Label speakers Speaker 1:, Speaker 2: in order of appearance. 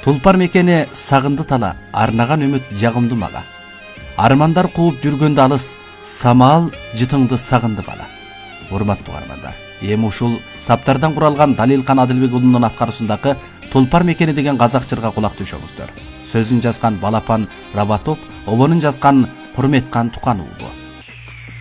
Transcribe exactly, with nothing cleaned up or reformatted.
Speaker 1: Тулпар мекени сагынды тала, арнаган үмүт жагымды мага. Армандар кууп жүргөндө алыс, самал жытыңды сагынды бала. Урматтуу армандар, эми ушул саптардан куралган Далилкан Адилбек уулунун аткаруусундагы Тулпар мекени деген казак жырга кулак түшөңүздөр. Сөзүн жазган Балапан Рабатоп, обонун жазган Курметкан Тукан уулу.